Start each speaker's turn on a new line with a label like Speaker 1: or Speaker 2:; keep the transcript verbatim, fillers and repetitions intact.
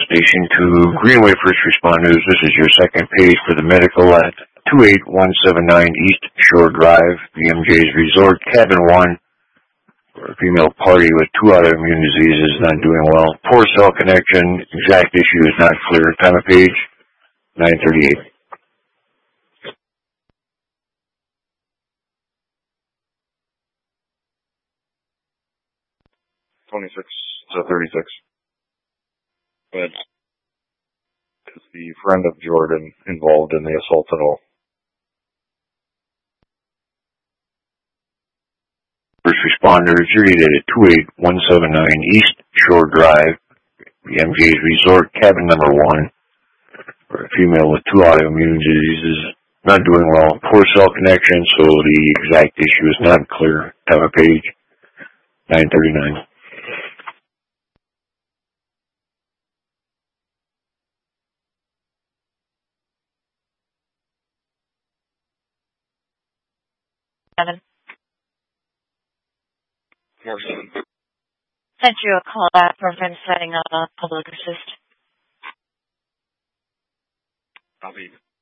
Speaker 1: Station two, Greenway First Responders. This is your second page for the medical at two eight one seven nine East Shore Drive, B M J's Resort, Cabin one. For a female party with two autoimmune diseases, not doing well. Poor cell connection, exact issue is not clear. Time of page, nine thirty-eight.
Speaker 2: twenty-six to thirty-six. But is the friend of Jordan involved in the assault at all?
Speaker 1: First responders, you're needed at two eight one seven nine East Shore Drive, B M J's Resort, cabin number one. For a female with two autoimmune diseases, not doing well. Poor cell connection, so the exact issue is not clear. Time of page, nine thirty-nine.
Speaker 3: Seven.
Speaker 2: Morrison.
Speaker 3: Sent you a call back from him setting up a public assist.
Speaker 2: Copy.